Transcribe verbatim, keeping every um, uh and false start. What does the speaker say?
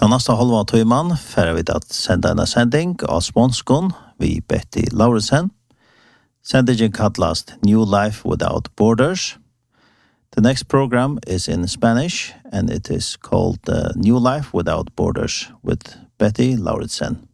Den nästa halva timmen får vi att sända en sändning av Smånskon vid Betty Lauritsen. Sändningen kallas New Life Without Borders. The next program is in Spanish and it is called uh, New Life Without Borders with Betty Lauritsen.